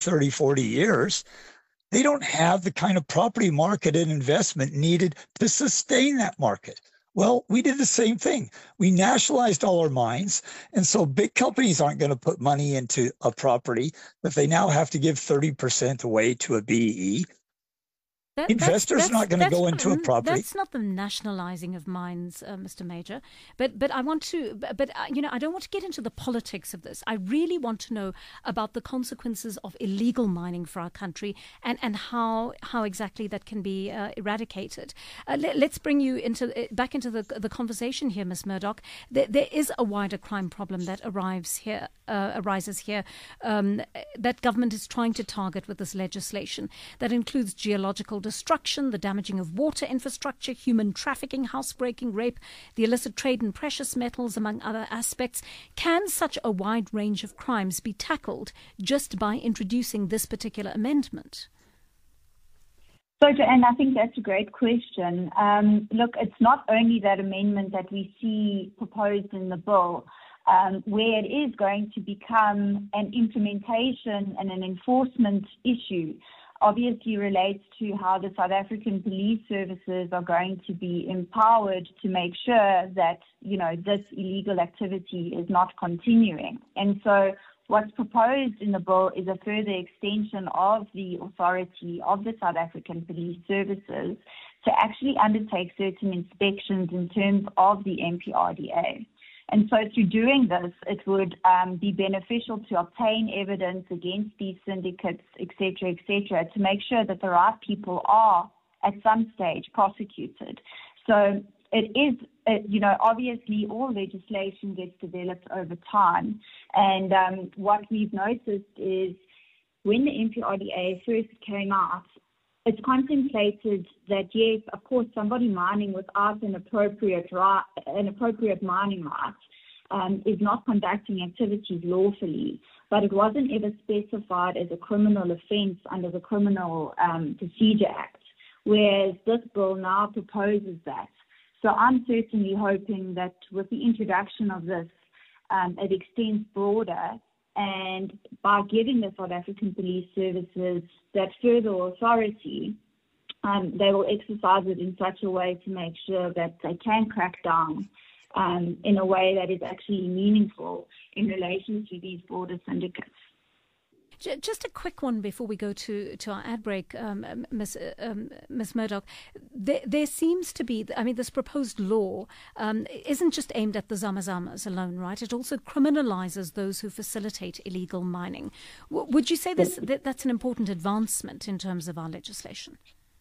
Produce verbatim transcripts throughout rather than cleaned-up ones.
thirty, forty years, they don't have the kind of property market and investment needed to sustain that market. Well, we did the same thing. We nationalized all our mines, and so big companies aren't going to put money into a property that they now have to give thirty percent away to a B E E. That, Investors that's, are not going to go into a not, property. That's not the nationalizing of mines, uh, Mister Major. But but I want to. But, but uh, you know, I don't want to get into the politics of this. I really want to know about the consequences of illegal mining for our country and, and how how exactly that can be uh, eradicated. Uh, let, let's bring you into uh, back into the the conversation here, Miz Murdoch. There, there is a wider crime problem that arrives here, uh, arises here, um, that government is trying to target with this legislation. That includes geological destruction, the damaging of water infrastructure, human trafficking, housebreaking, rape, the illicit trade in precious metals, among other aspects. Can such a wide range of crimes be tackled just by introducing this particular amendment? So, and I think that's a great question. Um, look, it's not only that amendment that we see proposed in the bill, um, where it is going to become an implementation and an enforcement issue. Obviously relates to how the South African police services are going to be empowered to make sure that, you know, this illegal activity is not continuing. And so what's proposed in the bill is a further extension of the authority of the South African police services to actually undertake certain inspections in terms of the M P R D A. And so through doing this, it would um, be beneficial to obtain evidence against these syndicates, et cetera, et cetera, to make sure that the right people are at some stage prosecuted. So it is, uh, you know, obviously all legislation gets developed over time. And um, what we've noticed is when the M P R D A first came out, it's contemplated that, yes, of course, somebody mining without an appropriate right, an appropriate mining right um, is not conducting activities lawfully, but it wasn't ever specified as a criminal offence under the Criminal um, Procedure Act, whereas this bill now proposes that. So I'm certainly hoping that with the introduction of this, um, it extends broader, and by giving the South African Police Services that further authority, um, they will exercise it in such a way to make sure that they can crack down um, in a way that is actually meaningful in relation to these border syndicates. Just a quick one before we go to, to our ad break, um, Miz Um, Miz Murdoch. There, there seems to be, I mean, this proposed law um, isn't just aimed at the Zamazamas alone, right? It also criminalizes those who facilitate illegal mining. W- would you say this that that's an important advancement in terms of our legislation?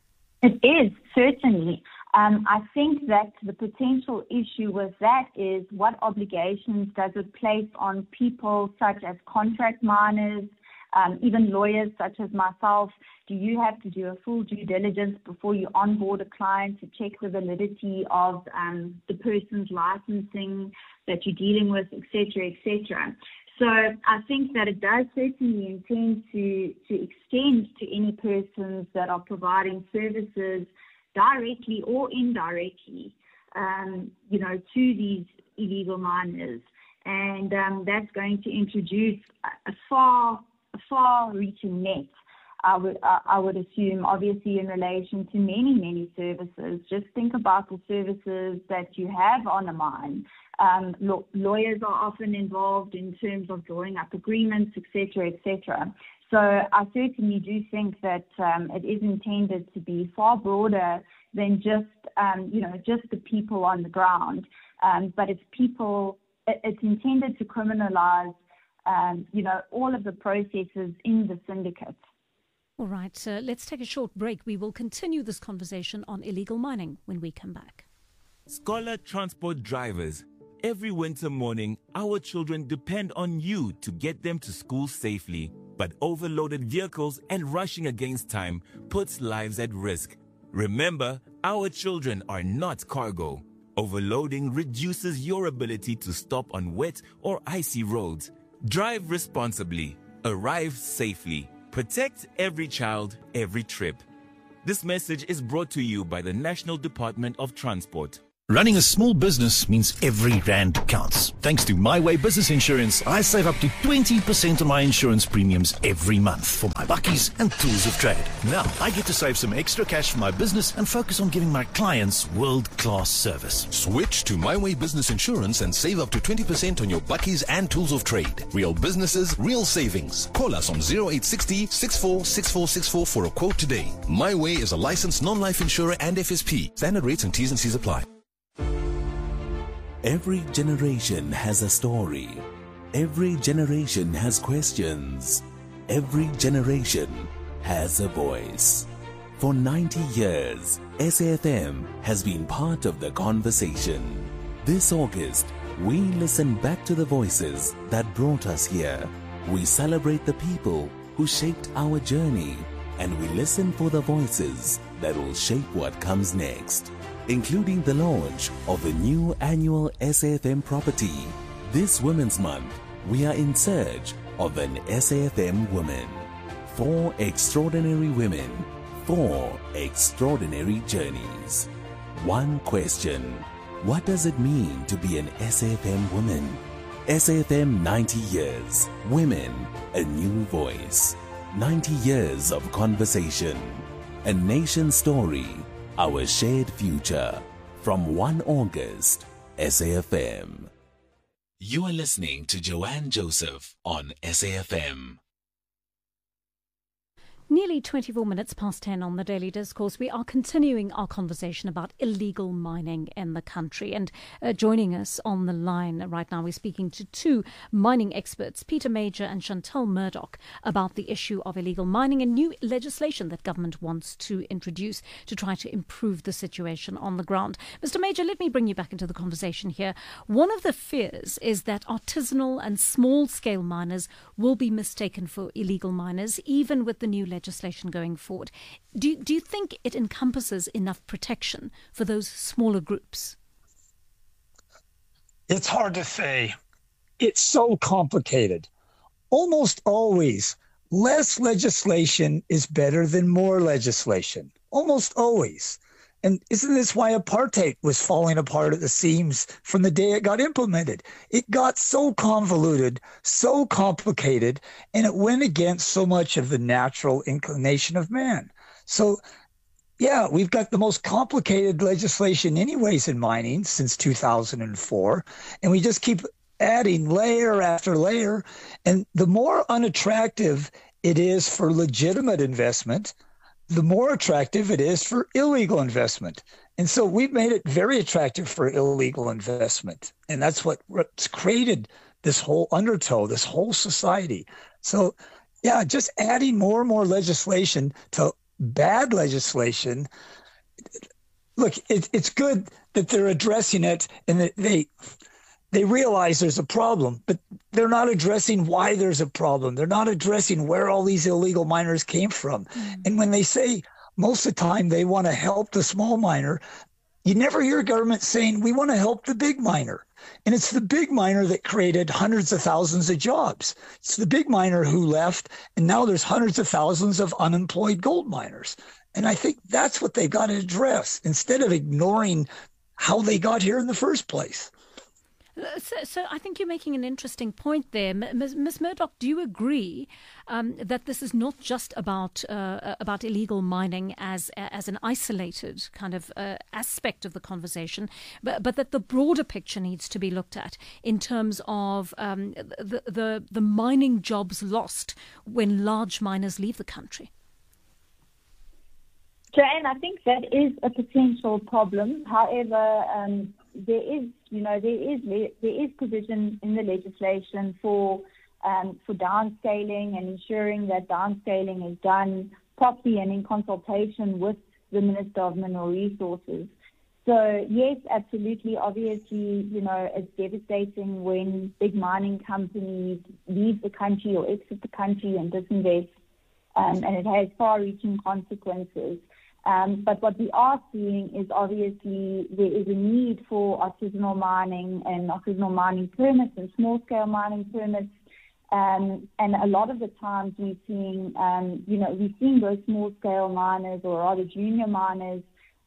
It is, certainly. Um, I think that the potential issue with that is what obligations does it place on people such as contract miners, Um, even lawyers such as myself. Do you have to do a full due diligence before you onboard a client to check the validity of um, the person's licensing that you're dealing with, et cetera, et cetera? So I think that it does certainly intend to, to extend to any persons that are providing services directly or indirectly, um, you know, to these illegal miners. And um, that's going to introduce a, a far far-reaching net, I would, I would assume, obviously in relation to many, many services. Just think about the services that you have on a mine. Um, law- lawyers are often involved in terms of drawing up agreements, et cetera, et cetera. So I certainly do think that um, it is intended to be far broader than just, um, you know, just the people on the ground. Um, but it's people, it's intended to criminalize Um, you know, all of the processes in the syndicate. All right, uh, let's take a short break. We will continue this conversation on illegal mining when we come back. Scholar Transport drivers, every winter morning, our children depend on you to get them to school safely. But overloaded vehicles and rushing against time puts lives at risk. Remember, our children are not cargo. Overloading reduces your ability to stop on wet or icy roads. Drive responsibly, arrive safely, protect every child, every trip. This message is brought to you by the National Department of Transport. Running a small business means every rand counts. Thanks to My Way Business Insurance, I save up to twenty percent on my insurance premiums every month for my bakkies and tools of trade. Now, I get to save some extra cash for my business and focus on giving my clients world-class service. Switch to My Way Business Insurance and save up to twenty percent on your bakkies and tools of trade. Real businesses, real savings. Call us on zero eight six zero, six four six four six four for a quote today. My Way is a licensed non-life insurer and F S P. Standard rates and T's and C's apply. Every generation has a story. Every generation has questions. Every generation has a voice. For ninety years, S A F M has been part of the conversation. This August, we listen back to the voices that brought us here. We celebrate the people who shaped our journey, and we listen for the voices that will shape what comes next, including the launch of the new annual S A F M property. This Women's Month, we are in search of an S A F M woman. Four extraordinary women, four extraordinary journeys. One question: what does it mean to be an S A F M woman? S A F M ninety years. Women, a new voice. ninety years of conversation. A nation story. Our shared future. From first of August, S A F M. You are listening to Joanne Joseph on S A F M. Nearly twenty-four minutes past ten on the Daily Discourse. We are continuing our conversation about illegal mining in the country. And uh, joining us on the line right now, we're speaking to two mining experts, Peter Major and Chantel Murdoch, about the issue of illegal mining and new legislation that government wants to introduce to try to improve the situation on the ground. Mister Major, let me bring you back into the conversation here. One of the fears is that artisanal and small-scale miners will be mistaken for illegal miners, even with the new legislation. legislation going forward. Do you, do you think it encompasses enough protection for those smaller groups? It's hard to say. It's so complicated. Almost always, less legislation is better than more legislation. Almost always. And isn't this why apartheid was falling apart at the seams from the day it got implemented? It got so convoluted, so complicated, and it went against so much of the natural inclination of man. So, yeah, we've got the most complicated legislation anyways in mining since two thousand four, and we just keep adding layer after layer. And the more unattractive it is for legitimate investment, the more attractive it is for illegal investment. And so we've made it very attractive for illegal investment. And that's what, what's created this whole undertow, this whole society. So, yeah, just adding more and more legislation to bad legislation. Look, it, it's good that they're addressing it and that they they realize there's a problem, but they're not addressing why there's a problem. They're not addressing where all these illegal miners came from. Mm. And when they say most of the time they want to help the small miner, you never hear government saying, we want to help the big miner. And it's the big miner that created hundreds of thousands of jobs. It's the big miner who left, and now there's hundreds of thousands of unemployed gold miners. And I think that's what they've got to address instead of ignoring how they got here in the first place. So, so I think you're making an interesting point there. Miz Miz Murdoch, do you agree um, that this is not just about uh, about illegal mining as as an isolated kind of uh, aspect of the conversation, but, but that the broader picture needs to be looked at in terms of um, the, the, the mining jobs lost when large miners leave the country? Joanne, I think that is a potential problem. However, um, there is, you know, there is there is provision in the legislation for um, for downscaling and ensuring that downscaling is done properly and in consultation with the Minister of Mineral Resources. So yes, absolutely. Obviously, you know, it's devastating when big mining companies leave the country or exit the country and disinvest, um, and it has far-reaching consequences. Um, but what we are seeing is obviously there is a need for artisanal mining and artisanal mining permits and small-scale mining permits. Um, and a lot of the times we're seeing, um, you know, we're seeing those small-scale miners or rather junior miners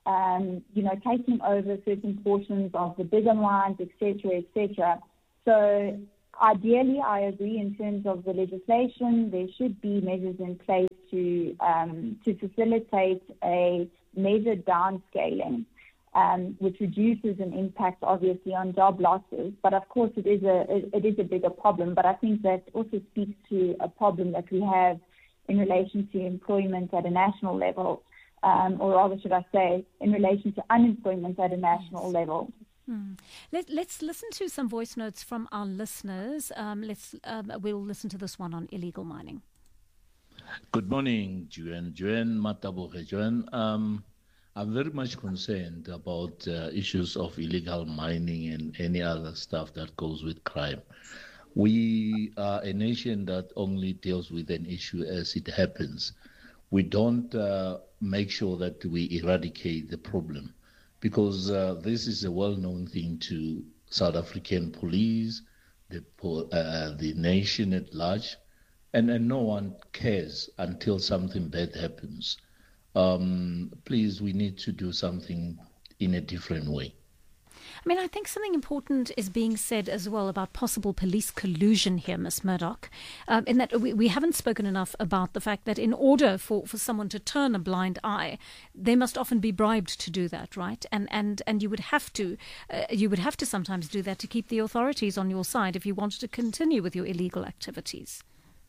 um, you know, taking over certain portions of the bigger mines, et cetera, et cetera. So ideally, I agree in terms of the legislation, there should be measures in place to um, to facilitate a measured downscaling, um, which reduces an impact, obviously, on job losses. But of course, it is a it, it is a bigger problem. But I think that also speaks to a problem that we have in relation to employment at a national level, um, or rather, should I say, in relation to unemployment at a national level. Hmm. Let, let's listen to some voice notes from our listeners. Um, let's um, we'll listen to this one on illegal mining. Good morning, Joanne. Joanne Mataboge. Joanne, um, I'm very much concerned about uh, issues of illegal mining and any other stuff that goes with crime. We are a nation that only deals with an issue as it happens. We don't uh, make sure that we eradicate the problem, because uh, this is a well-known thing to South African police, the uh, the nation at large, and, and no one cares until something bad happens. Um, please, we need to do something in a different way. I mean, I think something important is being said as well about possible police collusion here, Miz Murdoch, um, in that we, we haven't spoken enough about the fact that in order for, for someone to turn a blind eye, they must often be bribed to do that, right? And and, and you would have to uh, you would have to sometimes do that to keep the authorities on your side if you wanted to continue with your illegal activities.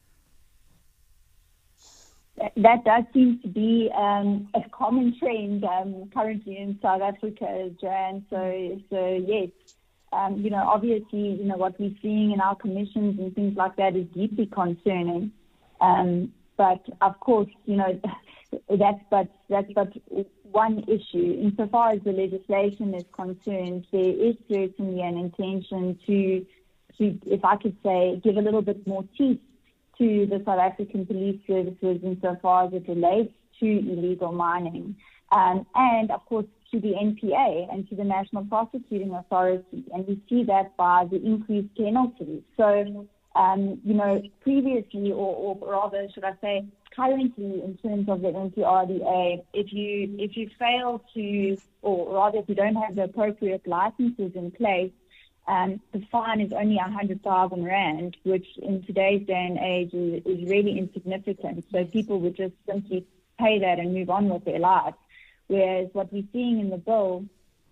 That does seem to be um, a common trend um, currently in South Africa, Joanne. So, so yes, um, you know, obviously, you know, what we're seeing in our commissions and things like that is deeply concerning. Um, but of course, you know, that's but that's but one issue. Insofar as the legislation is concerned, there is certainly an intention to, to, if I could say, give a little bit more teeth to the South African Police Services insofar as it relates to illegal mining, um, and of course to the N P A and to the National Prosecuting Authority, and we see that by the increased penalties. So, um, you know, previously, or, or rather, should I say, currently, in terms of the N P R D A, if you if you fail to, or rather, if you don't have the appropriate licenses in place, Um, the fine is only one hundred thousand rand, which in today's day and age is, is really insignificant. So people would just simply pay that and move on with their lives. Whereas what we're seeing in the bill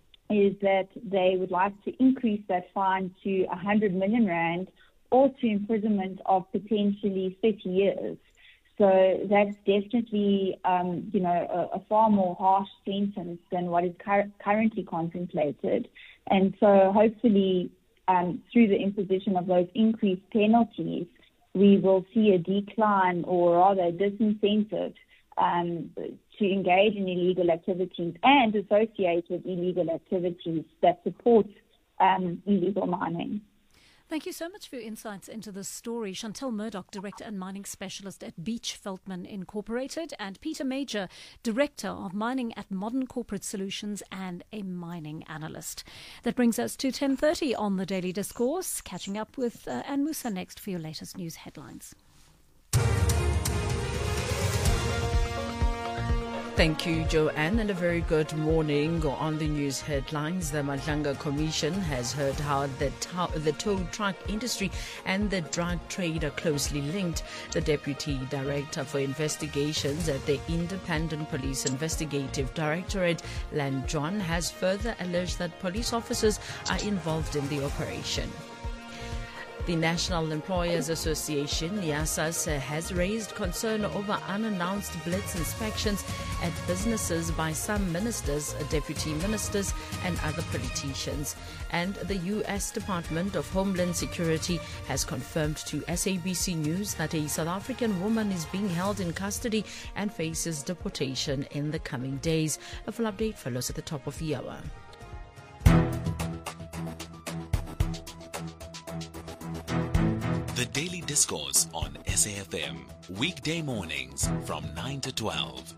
is that they would like to increase that fine to one hundred million rand or to imprisonment of potentially thirty years. So that's definitely, um, you know, a, a far more harsh sentence than what is cur- currently contemplated. And so hopefully um, through the imposition of those increased penalties, we will see a decline or rather a disincentive um, to engage in illegal activities and associated illegal activities that support um, illegal mining. Thank you so much for your insights into this story. Chantel Murdoch, Director and Mining Specialist at Beach Veltman Incorporated, and Peter Major, Director of Mining at Modern Corporate Solutions and a mining analyst. That brings us to ten thirty on the Daily Discourse. Catching up with uh, Anne Musa next for your latest news headlines. Thank you, Joanne, and a very good morning. On the news headlines, the Madlanga Commission has heard how the, to- the tow truck industry and the drug trade are closely linked. The Deputy Director for Investigations at the Independent Police Investigative Directorate, Lan John, has further alleged that police officers are involved in the operation. The National Employers Association, NIASAS, has raised concern over unannounced blitz inspections at businesses by some ministers, deputy ministers and other politicians. And the U S Department of Homeland Security has confirmed to S A B C News that a South African woman is being held in custody and faces deportation in the coming days. A full update follows at the top of the hour. The Daily Discourse on S A F M, weekday mornings from nine to twelve.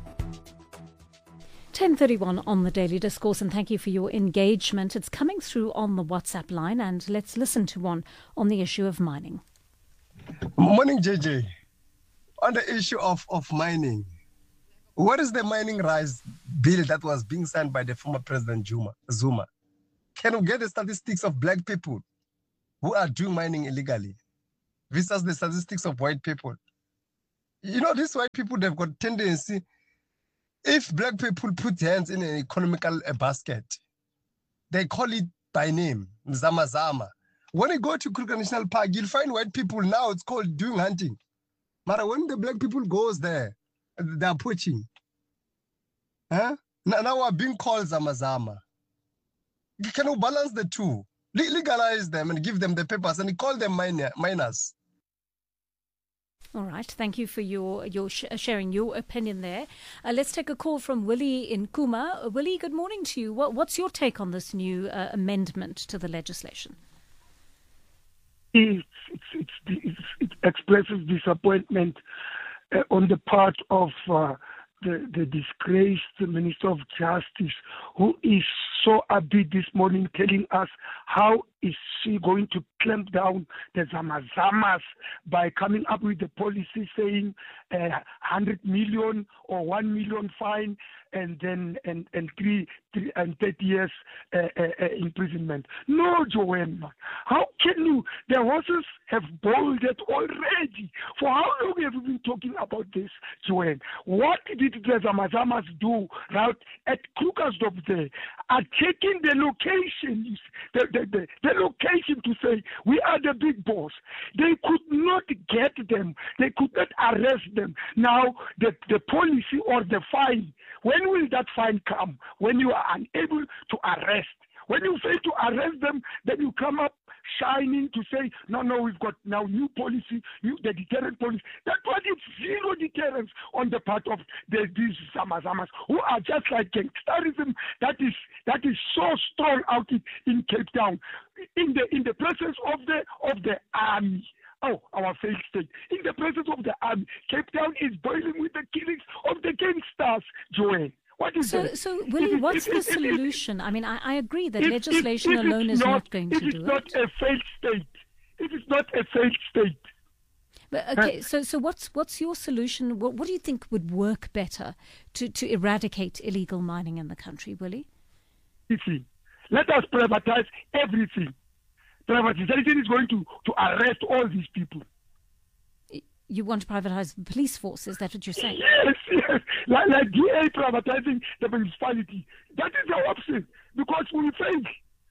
ten thirty-one on the Daily Discourse, and thank you for your engagement. It's coming through on the WhatsApp line, and let's listen to one on the issue of mining. Morning, J J. On the issue of, of mining, what is the mining rights bill that was being signed by the former President Zuma. Zuma. Can we get the statistics of black people who are doing mining illegally versus the statistics of white people? You know, these white people, they've got tendency, if black people put hands in an economical basket, they call it by name, Zama Zama. When you go to Kruger National Park, you'll find white people now, it's called doing hunting. But when the black people goes there, they're poaching. Huh? Now, now we're being called Zama Zama. Can we balance the two? Legalize them and give them the papers and call them miner, miners. All right. Thank you for your, your sh- sharing your opinion there. Uh, let's take a call from Willie in Kuma. Uh, Willie, good morning to you. What, what's your take on this new uh, amendment to the legislation? It's, it's, it's, it expresses disappointment uh, on the part of uh, the, the disgraced Minister of Justice, who is so upbeat this morning telling us how is she going to clamp down the Zamazamas by coming up with a policy saying uh, one hundred million or one million fine and then and, and three, three and thirty years uh, uh, uh, imprisonment. No, Joanne, how can you? The horses have bolted already. For how long have you been talking about this, Joanne? What did the Zamazamas do right at Krugersdorp there? Are taking the location, the, the, the, the location to say, we are the big boss. They could not get them. They could not arrest them. Now, the, the policy or the fine, when will that fine come? When you are unable to arrest. When you fail to arrest them, then you come up shining to say, no, no, we've got now new policy, new, the deterrent policy. That was it, zero deterrence on the part of the, these Zamazamas, who are just like gangsterism that is that is so strong out in, in Cape Town, in the in the presence of the of the army. Oh, our failed state. In the presence of the army, Cape Town is boiling with the killings of the gangsters, Joanne. What is so, that? so, Willie, it, what's it, the it, solution? It, I mean, I, I agree that if, legislation if, if alone is not, not going to do it. It is not a failed state. It is not a failed state. But, okay, so so what's what's your solution? What, what do you think would work better to, to eradicate illegal mining in the country, Willie? Everything. Let us privatize everything. Privatization is going to, to arrest all these people. You want to privatize the police force? Is that what you're saying? Yes, yes. Like, like D A privatizing the municipality. That is the option because we fail.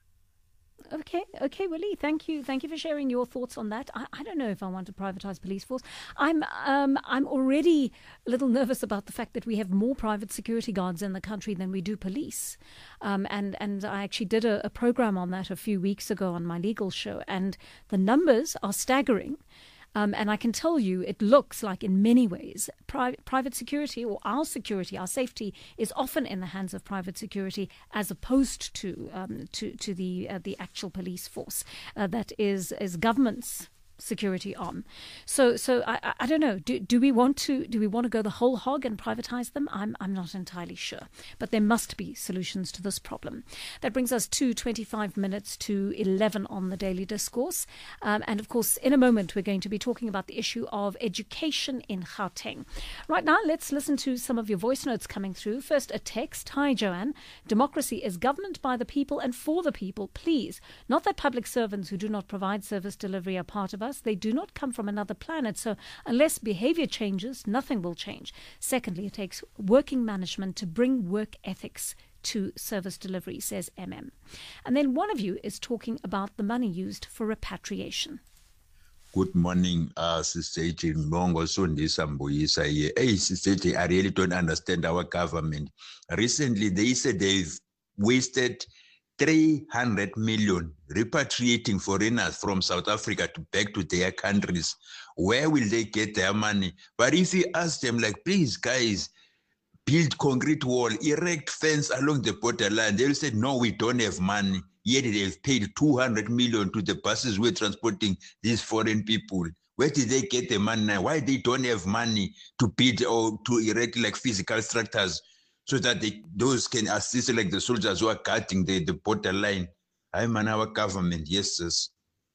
Okay, okay, Willie. Thank you, thank you for sharing your thoughts on that. I, I don't know if I want to privatize police force. I'm, um, I'm already a little nervous about the fact that we have more private security guards in the country than we do police. Um, and and I actually did a, a program on that a few weeks ago on my legal show, and the numbers are staggering. Um, and I can tell you, it looks like in many ways, pri- private security or our security, our safety is often in the hands of private security as opposed to um, to, to the uh, the actual police force uh, that is is government's security arm. So so I, I don't know. Do do we want to do we want to go the whole hog and privatize them? I'm I'm not entirely sure. But there must be solutions to this problem. That brings us to twenty-five minutes to eleven on the Daily Discourse. Um, and of course, in a moment, we're going to be talking about the issue of education in Gauteng. Right now, let's listen to some of your voice notes coming through. First, a text. Hi, Joanne. Democracy is government by the people and for the people. Please, not that public servants who do not provide service delivery are part of us. They do not come from another planet, so unless behavior changes, nothing will change. Secondly, it takes working management to bring work ethics to service delivery, says M M. And then one of you is talking about the money used for repatriation. Good morning, uh, Sister J. Mbongo Sundisa Mbuyisa here. Hey, Sister J, I really don't understand our government. Recently, they said they've wasted three hundred million repatriating foreigners from South Africa to back to their countries. Where will they get their money? But if you ask them, like, please, guys, build concrete wall, erect fence along the borderline, they'll say, no, we don't have money. Yet they've paid two hundred million to the buses we're transporting these foreign people. Where did they get the money now? Why they don't have money to build or to erect like physical structures so that they, those can assist like the soldiers who are guarding the, the borderline? I'm an our government, yes, yes.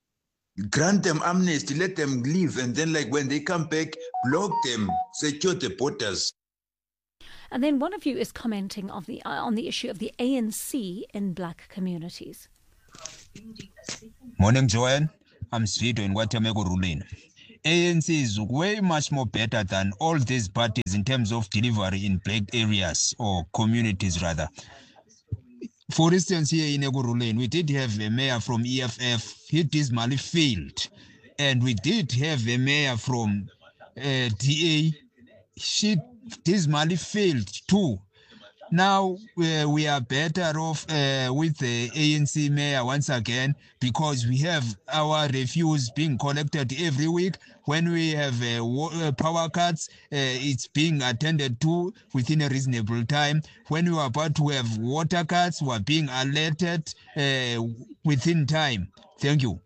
Grant them amnesty, let them leave, and then like when they come back, block them, secure the borders. And then one of you is commenting of the, uh, on the issue of the A N C in black communities. Morning, Joanne. I'm Svido in Watamego Rulin. A N C is way much more better than all these parties in terms of delivery in black areas or communities rather. For instance, here in Egurulane, we did have a mayor from E F F. He dismally failed. And we did have a mayor from uh, D A. She dismally failed too. Now uh, we are better off uh, with the A N C mayor once again because we have our refuse being collected every week. When we have uh, power cuts, uh, it's being attended to within a reasonable time. When we are about to have water cuts, we are being alerted uh, within time. Thank you.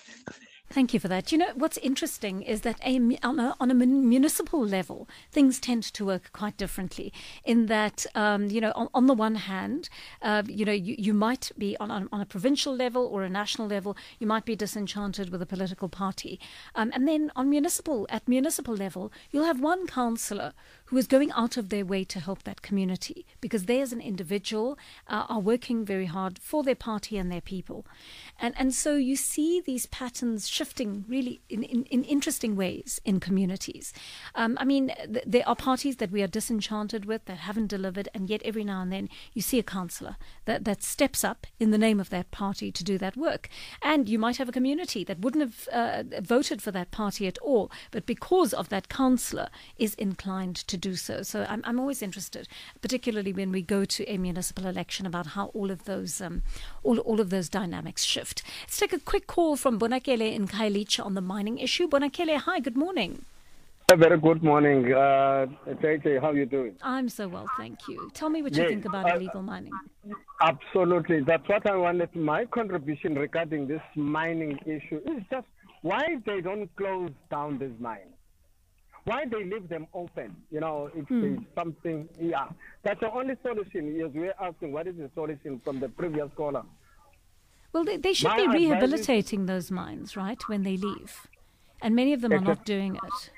Thank you for that. You know, what's interesting is that a, on, a, on a municipal level, things tend to work quite differently in that, um, you know, on, on the one hand, uh, you know, you, you might be on, on, on a provincial level or a national level, you might be disenchanted with a political party. Um, and then on municipal, at municipal level, you'll have one councillor who is going out of their way to help that community because they as an individual uh, are working very hard for their party and their people. And, and so you see these patterns shifting really in, in, in interesting ways in communities. Um, I mean, th- there are parties that we are disenchanted with that haven't delivered, and yet every now and then you see a councillor that, that steps up in the name of that party to do that work. And you might have a community that wouldn't have uh, voted for that party at all, but because of that councillor is inclined to do so. So I'm, I'm always interested, particularly when we go to a municipal election, about how all of those um, all, all of those dynamics shift. Let's take a quick call from Bonakele in Khayelitsha on the mining issue. Bonakele, hi, good morning. A very good morning. Uh, J J, how are you doing? I'm so well, thank you. Tell me what yes, you think about uh, illegal mining. Absolutely. That's what I wanted. My contribution regarding this mining issue is just why they don't close down this mine. Why they leave them open? You know, it's Hmm. something, yeah. That's the only solution. Yes, we're asking what is the solution from the previous caller. Well, they, they should My be advice is- rehabilitating those mines, right, when they leave. And many of them are not Exactly. doing it.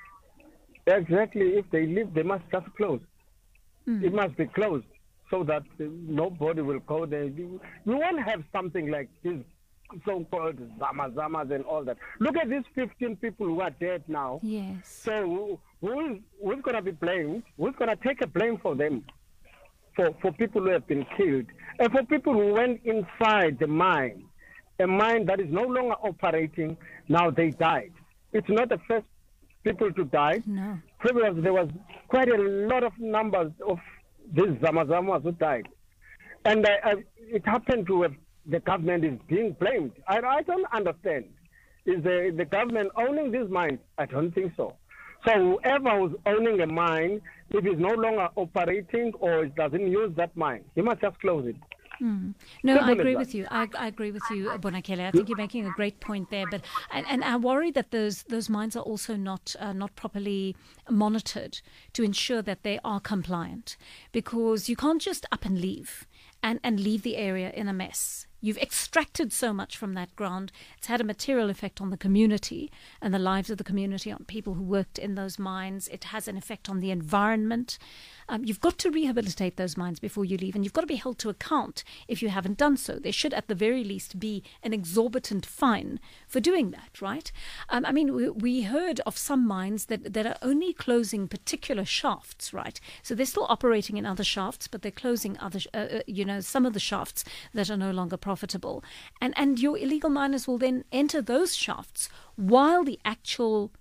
Exactly. If they leave, they must just close. Hmm. It must be closed so that uh, nobody will go there. You you won't have something like this so-called zama-zamas and all that. Look at these fifteen people who are dead now. Yes. So who, who is, who's going to be blamed? Who's going to take a blame for them? For, for people who have been killed. And for people who went inside the mine, a mine that is no longer operating, now they died. It's not the first people to die. No. Previously, there was quite a lot of numbers of these Zamazamas who died. And uh, uh, it happened to have, the government is being blamed. I, I don't understand. Is the, the government owning these mines? I don't think so. So whoever who's owning a mine, if it's no longer operating or it doesn't use that mine, he must just close it. Mm. No, I Simple as agree that. with you. I, I agree with you, Bonakele. I think you're making a great point there. But and, and I worry that those those mines are also not uh, not properly monitored to ensure that they are compliant, because you can't just up and leave and, and leave the area in a mess. You've extracted so much from that ground. It's had a material effect on the community and the lives of the community, on people who worked in those mines. It has an effect on the environment. Um, you've got to rehabilitate those mines before you leave, and you've got to be held to account if you haven't done so. There should, at the very least, be an exorbitant fine for doing that, right? Um, I mean, we, we heard of some mines that, that are only closing particular shafts, right? So they're still operating in other shafts, but they're closing other, uh, uh, you know, some of the shafts that are no longer profitable. And, and your illegal miners will then enter those shafts while the actual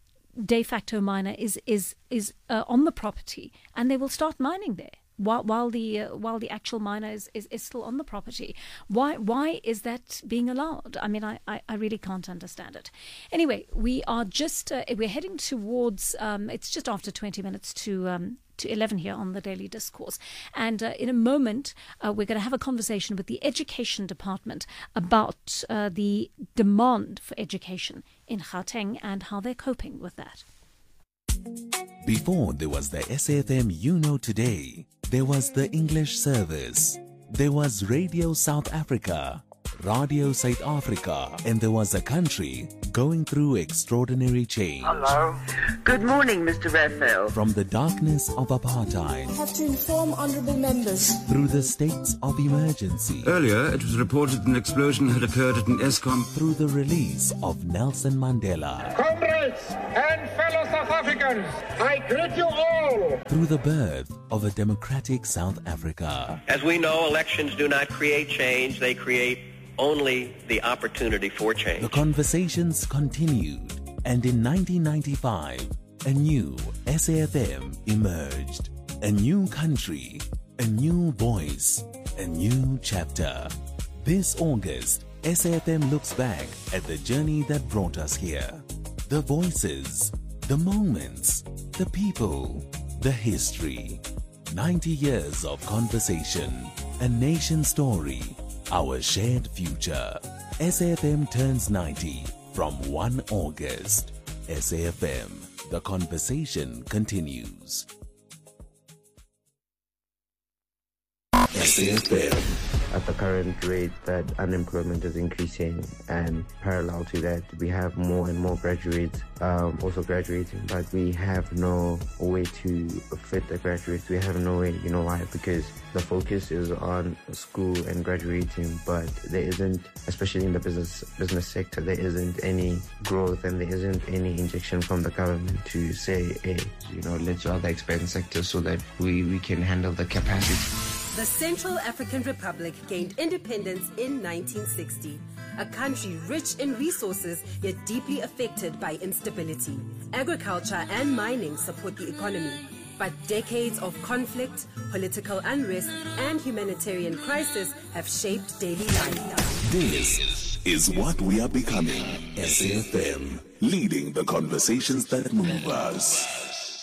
de facto miner is is is uh, on the property, and they will start mining there while while the uh, while the actual miner is, is, is still on the property. Why why is that being allowed? I mean, I, I, I really can't understand it. Anyway, we are just uh, we're heading towards. Um, it's just after twenty minutes to. Um, to eleven here on the Daily Discourse. And uh, in a moment, uh, we're going to have a conversation with the Education Department about uh, the demand for education in Gauteng and how they're coping with that. Before there was the S A F M you know today, there was the English service. There was Radio South Africa, Radio South Africa, and there was a country going through extraordinary change. Hello. Good morning, Mister Raphael. From the darkness of apartheid. I have to inform honourable members. Through the states of emergency. Earlier, it was reported an explosion had occurred at an ESCOM. Through the release of Nelson Mandela. Comrades and fellow South Africans, I greet you all. Through the birth of a democratic South Africa. As we know, elections do not create change, they create only the opportunity for change. The conversations continued, and in nineteen ninety-five, a new S A F M emerged. A new country, a new voice, a new chapter. This August, S A F M looks back at the journey that brought us here. The voices, the moments, the people, the history. ninety years of conversation, a nation story, our shared future. S A F M turns ninety from first of August. S A F M, the conversation continues. S A F M. At the current rate that unemployment is increasing, and parallel to that, we have more and more graduates um, also graduating, but we have no way to fit the graduates. We have no way, you know why? Because the focus is on school and graduating, but there isn't, especially in the business business sector, there isn't any growth and there isn't any injection from the government to say, hey, you know, let's other expand sectors so that we, we can handle the capacity. The Central African Republic gained independence in nineteen sixty, a country rich in resources yet deeply affected by instability. Agriculture and mining support the economy, but decades of conflict, political unrest, and humanitarian crisis have shaped daily life. This is what we are becoming. S A F M, leading the conversations that move us.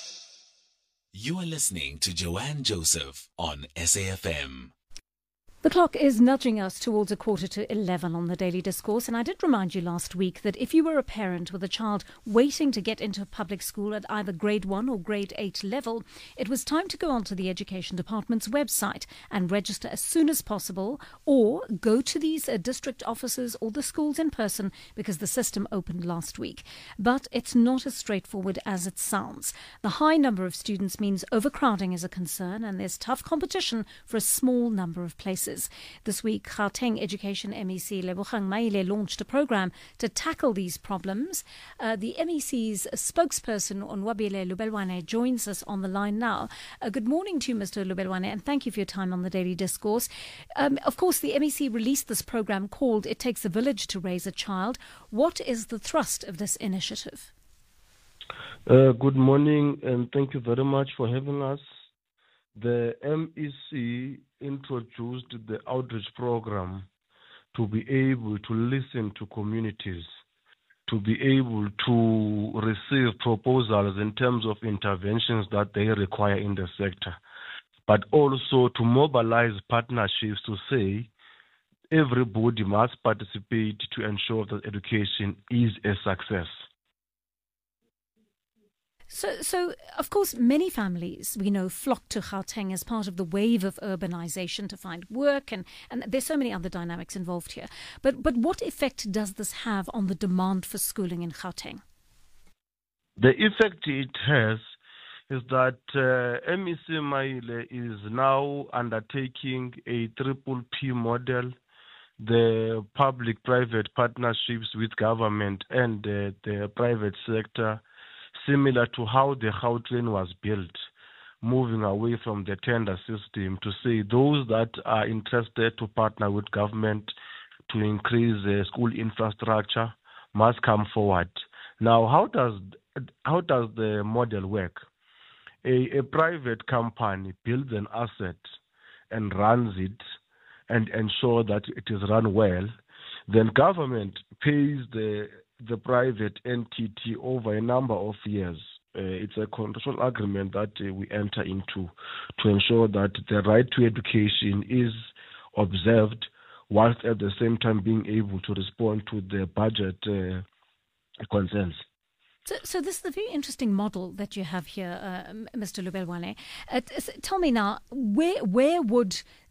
You are listening to Joanne Joseph on S A F M. The clock is nudging us towards a quarter to eleven on the Daily Discourse, and I did remind you last week that if you were a parent with a child waiting to get into public school at either grade one or grade eight level, it was time to go onto the Education Department's website and register as soon as possible, or go to these uh, district offices or the schools in person, because the system opened last week. But it's not as straightforward as it sounds. The high number of students means overcrowding is a concern, and there's tough competition for a small number of places. This week, Gauteng Education M E C Lebogang Maile launched a program to tackle these problems. Uh, the M E C's spokesperson, Onwabile Lubelwane, joins us on the line now. Uh, good morning to you, Mister Lubelwane, and thank you for your time on the Daily Discourse. Um, of course, the M E C released this program called It Takes a Village to Raise a Child. What is the thrust of this initiative? Uh, good morning, and thank you very much for having us. The M E C introduced the outreach program to be able to listen to communities, to be able to receive proposals in terms of interventions that they require in the sector, but also to mobilize partnerships to say everybody must participate to ensure that education is a success. So, so, of course, many families, we know, flock to Gauteng as part of the wave of urbanization to find work, and, and there's so many other dynamics involved here. But, but what effect does this have on the demand for schooling in Gauteng? The effect it has is that uh, M E C Maile is now undertaking a triple P model, the public-private partnerships with government and uh, the private sector, similar to how the Gauteng was built, moving away from the tender system to say those that are interested to partner with government to increase uh, school infrastructure must come forward. Now, how does how does the model work? A, a private company builds an asset and runs it and ensure that it is run well. Then government pays the the private entity over a number of years. Uh, it's a contractual agreement that uh, we enter into to ensure that the right to education is observed, whilst at the same time being able to respond to the budget uh, concerns. So, so this is a very interesting model that you have here, uh, Mister Lubelwane. Uh, tell me now, where where would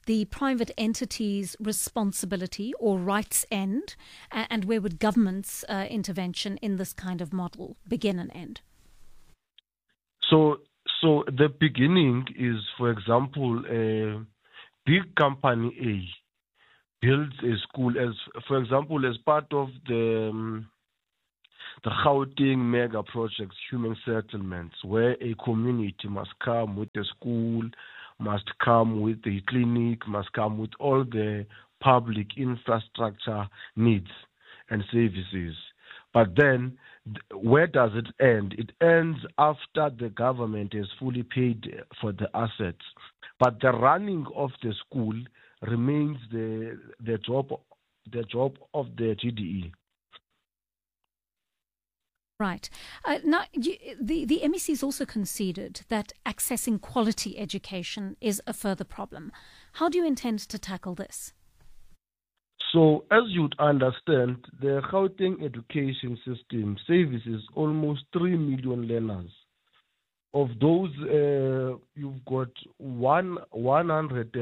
the private entity's responsibility or rights end, and where would government's uh, intervention in this kind of model begin and end? So, so the beginning is, for example, a big company A builds a school as, for example, as part of the um, the Gauteng mega projects, human settlements, where a community must come with a school, must come with a clinic, must come with all the public infrastructure needs and services. But then, where does it end? It ends after the government has fully paid for the assets. But the running of the school remains the the job the job of the G D E. Right. Uh, now, you, the, the M E C has also conceded that accessing quality education is a further problem. How do you intend to tackle this? So, as you'd understand, the Gauteng education system services almost three million learners. Of those, uh, you've got one, one hundred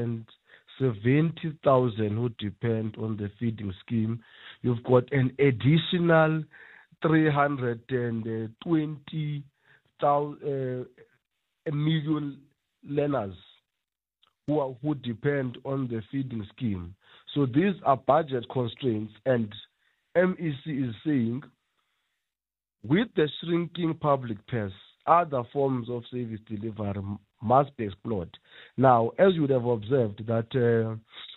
seventy thousand who depend on the feeding scheme. You've got an additional three hundred twenty thousand uh, million learners who are, who depend on the feeding scheme. So these are budget constraints, and M E C is saying with the shrinking public purse, other forms of service delivery must be explored. Now, as you would have observed, that uh,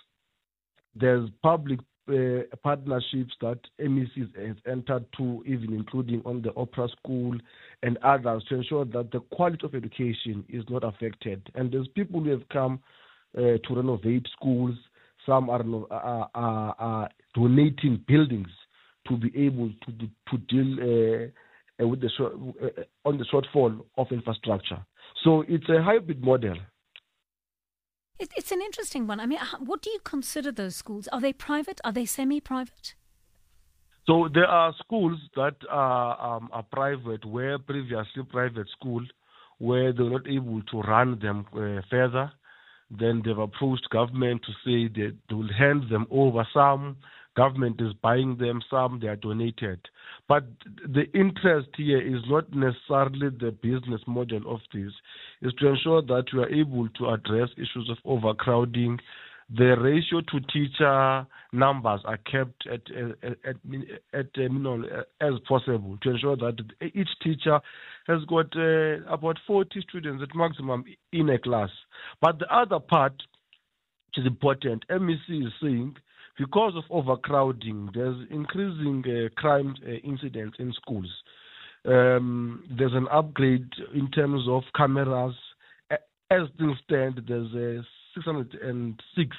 there's public Uh, partnerships that M E C has entered to, even including on the Opera School and others, to ensure that the quality of education is not affected. And there's people who have come uh, to renovate schools. Some are, are, are, are donating buildings to be able to to deal uh, with the short, uh, on the shortfall of infrastructure. So it's a hybrid model. It's an interesting one. I mean, what do you consider those schools? Are they private? Are they semi-private? So there are schools that are, um, are private, where previously private school, where they're not able to run them uh, further. Then they've approached government to say that they will hand them over. Some government is buying them, some they are donated. But the interest here is not necessarily the business model of this. It's to ensure that we are able to address issues of overcrowding. The ratio to teacher numbers are kept at at, at, at uh, you know, as possible, to ensure that each teacher has got uh, about forty students at maximum in a class. But the other part, which is important, M E C is saying, because of overcrowding, there's increasing uh, crime uh, incidents in schools. Um, there's an upgrade in terms of cameras. As things stand, there's a six hundred six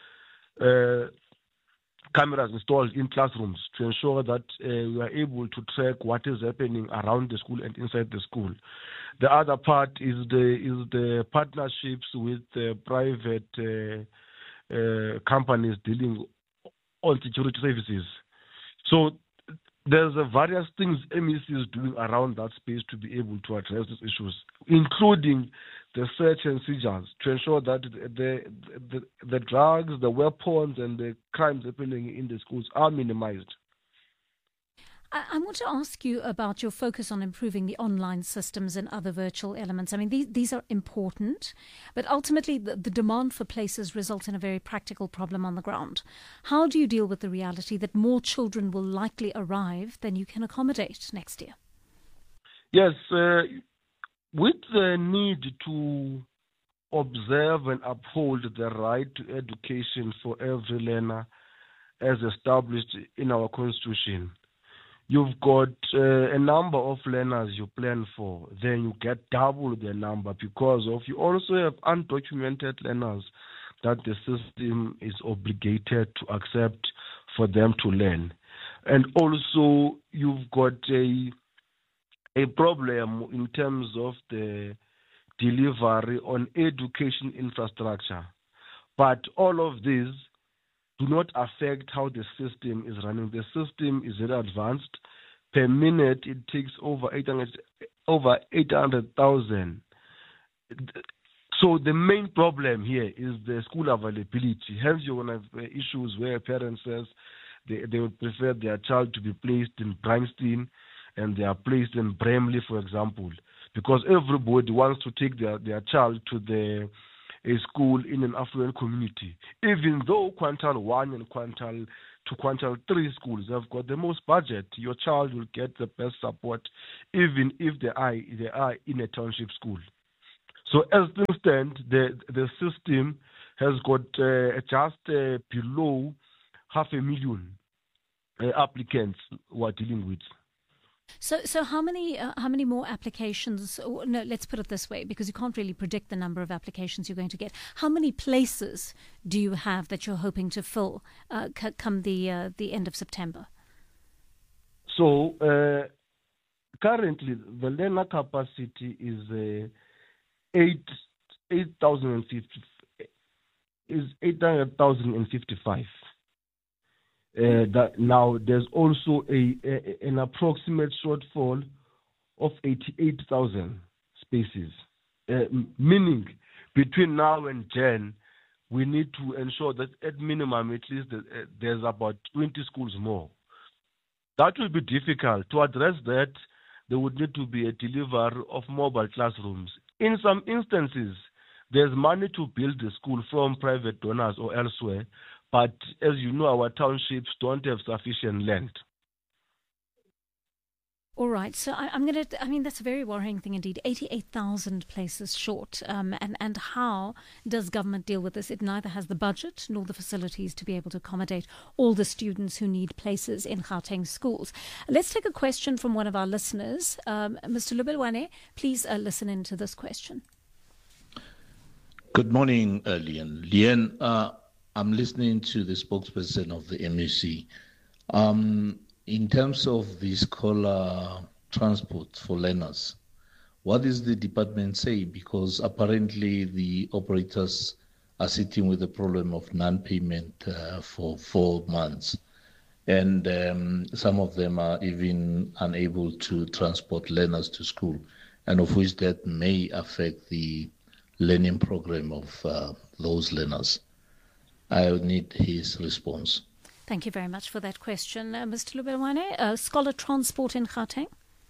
uh, cameras installed in classrooms to ensure that uh, we are able to track what is happening around the school and inside the school. The other part is the is the partnerships with uh, private uh, uh, companies dealing on security services. So there's a various things M E C is doing around that space to be able to address these issues, including the search and seizures, to ensure that the, the, the drugs, the weapons, and the crimes happening in the schools are minimized. I, I want to ask you about your focus on improving the online systems and other virtual elements. I mean, these, these are important, but ultimately the, the demand for places results in a very practical problem on the ground. How do you deal with the reality that more children will likely arrive than you can accommodate next year? Yes, uh, with the need to observe and uphold the right to education for every learner as established in our Constitution, you've got uh, a number of learners you plan for. Then you get double the number because of you also have undocumented learners that the system is obligated to accept for them to learn. And also you've got a a problem in terms of the delivery on education infrastructure. But all of these do not affect how the system is running. The system is very advanced. Per minute, it takes over eight hundred, over eight hundred thousand So the main problem here is the school availability. Hence, you're going to have issues where parents says they, they would prefer their child to be placed in Bryanston and they are placed in Bramley, for example, because everybody wants to take their, their child to the a school in an affluent community, even though Quintile one and Quintile to Quintile three schools have got the most budget. Your child will get the best support, even if they are, they are in a township school. So as things stand, the, the system has got uh, just uh, below half a million uh, applicants who are dealing with. So, so how many uh, how many more applications? Or, no, let's put it this way, because you can't really predict the number of applications you're going to get. How many places do you have that you're hoping to fill uh, c- come the uh, the end of September? So uh, currently, the learner capacity is uh, eight eight thousand and fifty is eight hundred thousand and fifty five. Uh, that now there's also a, a an approximate shortfall of eighty-eight thousand spaces, uh, meaning between now and Jan, we need to ensure that at minimum at least uh, there's about twenty schools more. That will be difficult. To address that, there would need to be a delivery of mobile classrooms. In some instances, there's money to build the school from private donors or elsewhere, but as you know, our townships don't have sufficient land. All right. So I, I'm going to, I mean, that's a very worrying thing indeed. eighty-eight thousand places short. Um, and, and how does government deal with this? It neither has the budget nor the facilities to be able to accommodate all the students who need places in Gauteng schools. Let's take a question from one of our listeners. Um, Mister Lubelwane, please uh, listen in to this question. Good morning, uh, Leon. Leon, uh, I'm listening to the spokesperson of the M E C. Um, in terms of the scholar transport for learners, what does the department say? Because apparently the operators are sitting with the problem of non-payment uh, for four months. And um, some of them are even unable to transport learners to school, and of which that may affect the learning program of uh, those learners. I need his response. Thank you very much for that question. Uh, Mister Lubelwane, uh, scholar transport in Gauteng?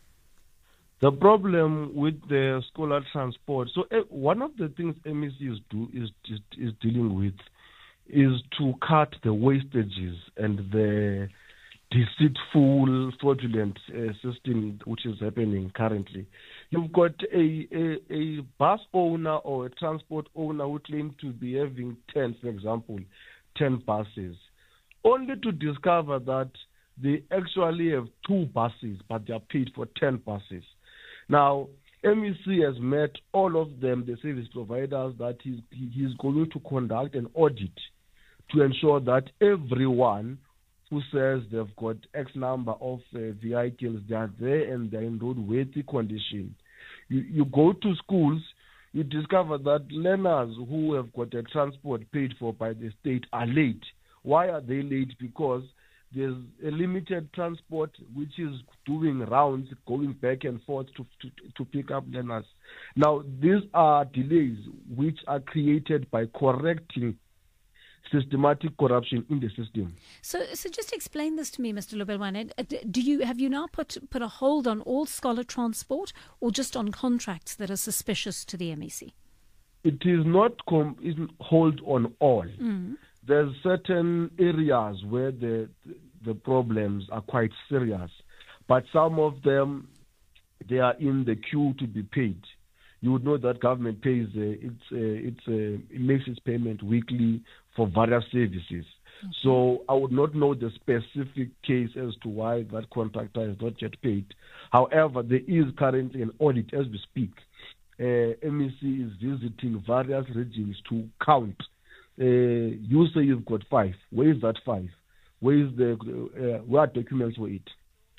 The problem with the scholar transport, so uh, one of the things M E C is, do, is, is, is dealing with is to cut the wastages and the deceitful, fraudulent uh, system which is happening currently. You've got a, a, a bus owner or a transport owner who claim to be having ten, for example, ten buses, only to discover that they actually have two buses, but they are paid for ten buses. Now, M E C has met all of them, the service providers, that he's, he's going to conduct an audit to ensure that everyone who says they've got X number of uh, vehicles, they are there and they're in roadworthy condition. You, you go to schools, you discover that learners who have got a transport paid for by the state are late. Why are they late? Because there's a limited transport which is doing rounds, going back and forth to, to, to pick up learners. Now, these are delays which are created by correcting systematic corruption in the system. So, so just explain this to me, Mister Lubelwane. Do you have you now put put a hold on all scholar transport, or just on contracts that are suspicious to the M E C? It is not com- isn't hold on all. Mm. There's certain areas where the the problems are quite serious, but some of them they are in the queue to be paid. You would know that government pays uh, it's uh, it's uh, it makes its payment weekly for various services. Okay. So I would not know the specific case as to why that contractor is not yet paid. However, there is currently an audit as we speak. Uh, M E C is visiting various regions to count. Uh, you say you've got five. Where is that five? Where is the uh, where are documents for it?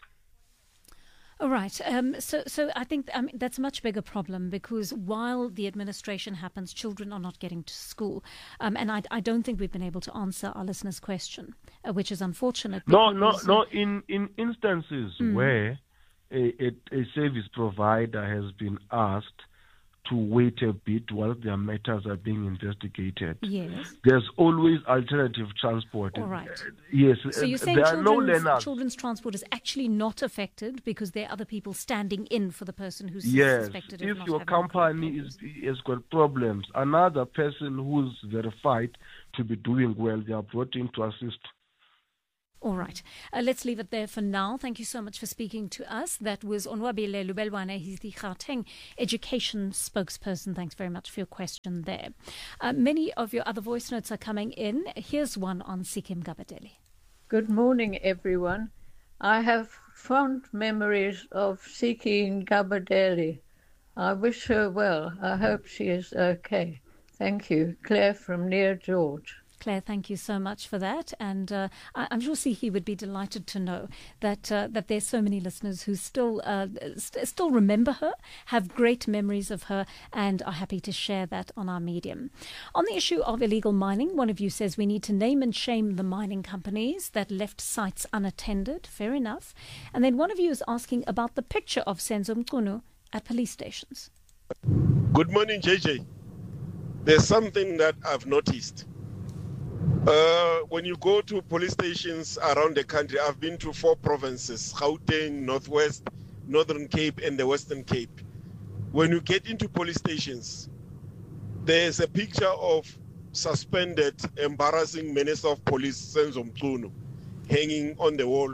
All right. Um, so, so I think I mean, that's a much bigger problem, because while the administration happens, children are not getting to school. Um, and I, I don't think we've been able to answer our listener's question, uh, which is unfortunate. No, no, no. In, in instances mm. where a, a, a service provider has been asked to wait a bit while their matters are being investigated. Yes. There's always alternative transport. All right. Yes. So you're saying there are no children's, learners. children's transport is actually not affected because there are other people standing in for the person who's Yes. suspected of If not your having company is, has got problems, another person who's verified to be doing well, they are brought in to assist. All right. Uh, let's leave it there for now. Thank you so much for speaking to us. That was Onwabile Lubelwane. He's the Gauteng education spokesperson. Thanks very much for your question there. Uh, many of your other voice notes are coming in. Here's one on Sikim Gabadeli. Good morning, everyone. I have fond memories of Siki Gabadeli. I wish her well. I hope she is okay. Thank you. Claire from Near George. Claire, thank you so much for that. And uh, I, I'm sure Siki would be delighted to know that uh, that there's so many listeners who still uh, st- still remember her, have great memories of her, and are happy to share that on our medium. On the issue of illegal mining, one of you says we need to name and shame the mining companies that left sites unattended. Fair enough. And then one of you is asking about the picture of Senzo Mchunu at police stations. Good morning, J J. There's something that I've noticed. Uh, when you go to police stations around the country, I've been to four provinces, Gauteng, Northwest, Northern Cape, and the Western Cape. When you get into police stations, there's a picture of suspended, embarrassing Minister of Police, Senzo Mchunu, hanging on the wall.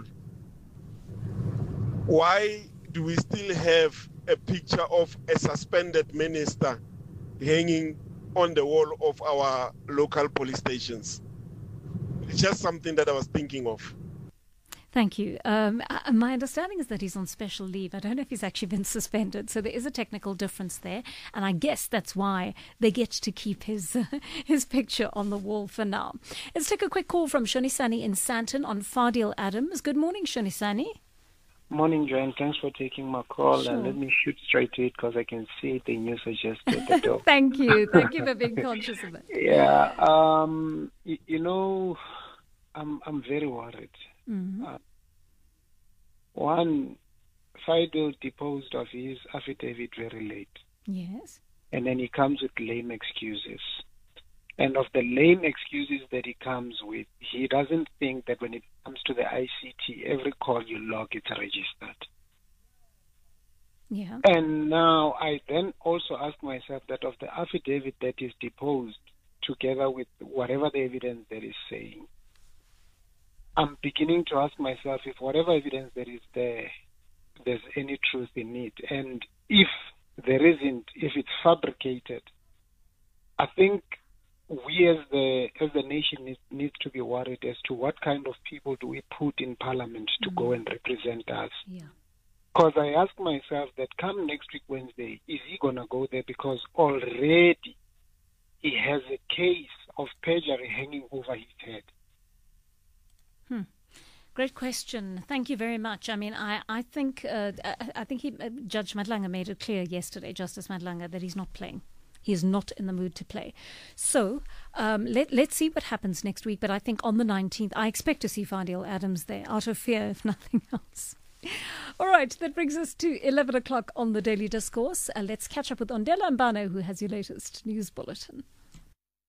Why do we still have a picture of a suspended minister hanging on the wall of our local police stations? It's just something that I was thinking of. Thank you. Um, uh, my understanding is that he's on special leave. I don't know if he's actually been suspended, so there is a technical difference there, and I guess that's why they get to keep his uh, his picture on the wall for now. Let's take a quick call from Shonisani in Sandton on Fadil Adams. Good morning, Shonisani. Morning, Joanne. Thanks for taking my call. Sure. And let me shoot straight to it because I can see the news is just at the door. Thank you. Thank you for being conscious of it. Yeah. Um. You, you know, I'm I'm very worried. Mm-hmm. Uh, one, Fido deposed of his affidavit very late, Yes. and then he comes with lame excuses. And of the lame excuses that he comes with, he doesn't think that when it comes to the I C T, every call you log, it's registered. Yeah. And now I then also ask myself that of the affidavit that is deposed, together with whatever the evidence that is saying, I'm beginning to ask myself if whatever evidence that is there, there's any truth in it. And if there isn't, if it's fabricated, I think we as the as the nation needs, needs to be worried as to what kind of people do we put in parliament to mm-hmm. go and represent us. Yeah. Because I ask myself that come next week Wednesday, is he going to go there? Because already he has a case of perjury hanging over his head. Hmm. Great question. Thank you very much. I mean, I, I think uh, I, I think he, uh, Judge Madlanga made it clear yesterday, Justice Madlanga, that he's not playing. He is not in the mood to play. So um, let, let's see what happens next week. But I think on the nineteenth, I expect to see Fadil Adams there, out of fear, if nothing else. All right, that brings us to eleven o'clock on the Daily Discourse. Uh, let's catch up with Ondela Mbane, who has your latest news bulletin.